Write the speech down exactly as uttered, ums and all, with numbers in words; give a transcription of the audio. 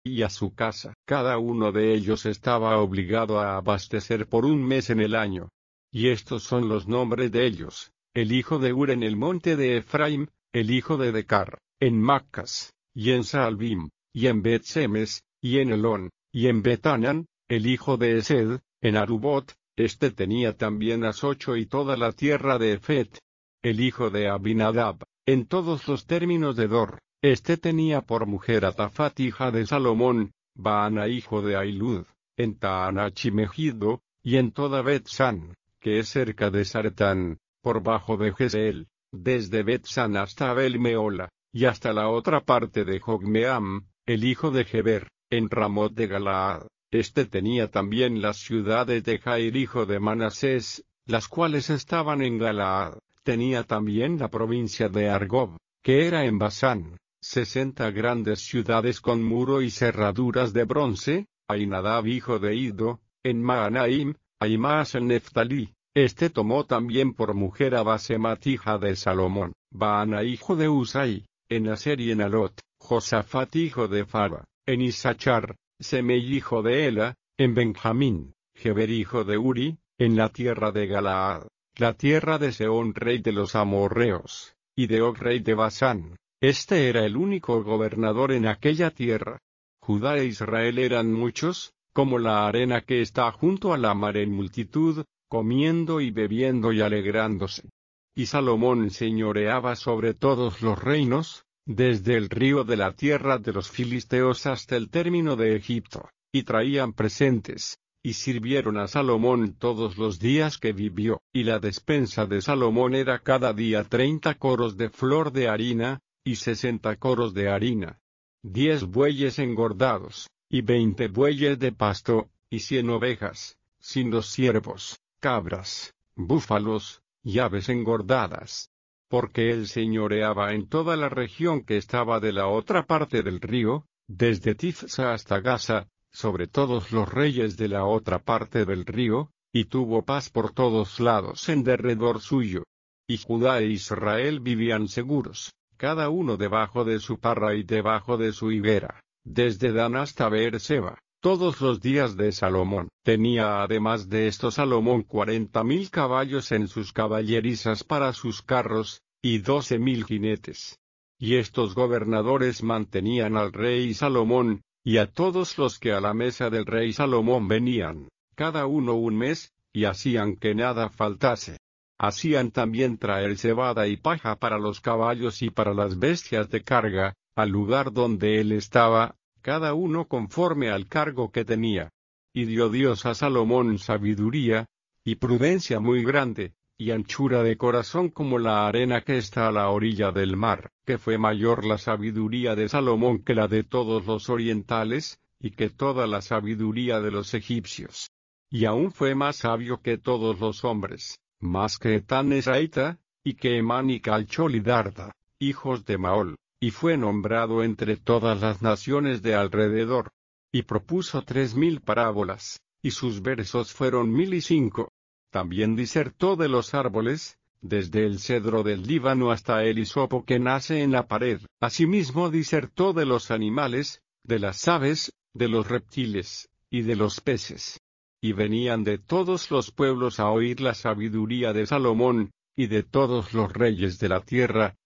y a su casa. Cada uno de ellos estaba obligado a abastecer por un mes en el año. Y estos son los nombres de ellos: el hijo de Ur en el monte de Efraim, el hijo de Decar, en Maccas, y en Saalbim, y en Bet-Semes, y en Elón, y en Betanan, el hijo de Esed, en Arubot. Este tenía también a Socho y toda la tierra de Efet. El hijo de Abinadab, en todos los términos de Dor. Este tenía por mujer a Tafat hija de Salomón, Baana hijo de Ailud, en Taanach y Megido, y en toda Bet-San, que es cerca de Sartán, por bajo de Jezeel, desde Bet-San hasta Abel-Meola, y hasta la otra parte de Jogmeam, el hijo de Geber, en Ramot de Galaad. Este tenía también las ciudades de Jair hijo de Manasés, las cuales estaban en Galaad. Tenía también la provincia de Argob, que era en Basán, sesenta grandes ciudades con muro y cerraduras de bronce. Ainadab hijo de Ido, en Maanaim, Aimaas en Neftalí. Este tomó también por mujer a Basemat hija de Salomón, Baana hijo de Usai, en Aser y en Alot, Josafat hijo de Fara, en Isachar, Semei hijo de Ela, en Benjamín, Geber hijo de Uri, en la tierra de Galaad, la tierra de Seón rey de los amorreos, y de Og rey de Basán. Este era el único gobernador en aquella tierra. Judá e Israel eran muchos, como la arena que está junto a la mar en multitud, comiendo y bebiendo y alegrándose. Y Salomón señoreaba sobre todos los reinos, desde el río de la tierra de los filisteos hasta el término de Egipto, y traían presentes, y sirvieron a Salomón todos los días que vivió. Y la despensa de Salomón era cada día treinta coros de flor de harina, y sesenta coros de harina, diez bueyes engordados, y veinte bueyes de pasto, y cien ovejas, sin los ciervos, cabras, búfalos, y aves engordadas. Porque él señoreaba en toda la región que estaba de la otra parte del río, desde Tifsa hasta Gaza, sobre todos los reyes de la otra parte del río, y tuvo paz por todos lados en derredor suyo. Y Judá e Israel vivían seguros, cada uno debajo de su parra y debajo de su higuera, desde Dan hasta Beerseba, todos los días de Salomón. Tenía además de esto Salomón cuarenta mil caballos en sus caballerizas para sus carros, y doce mil jinetes. Y estos gobernadores mantenían al rey Salomón, y a todos los que a la mesa del rey Salomón venían, cada uno un mes, y hacían que nada faltase. Hacían también traer cebada y paja para los caballos y para las bestias de carga, al lugar donde él estaba, cada uno conforme al cargo que tenía. Y dio Dios a Salomón sabiduría, y prudencia muy grande, y anchura de corazón como la arena que está a la orilla del mar, que fue mayor la sabiduría de Salomón que la de todos los orientales, y que toda la sabiduría de los egipcios. Y aún fue más sabio que todos los hombres, más que Etán Esraita, y que Emán y Calchol y Darda, hijos de Maol, y fue nombrado entre todas las naciones de alrededor. Y propuso tres mil parábolas, y sus versos fueron mil y cinco. También disertó de los árboles, desde el cedro del Líbano hasta el hisopo que nace en la pared. Asimismo disertó de los animales, de las aves, de los reptiles, y de los peces. Y venían de todos los pueblos a oír la sabiduría de Salomón, y de todos los reyes de la tierra,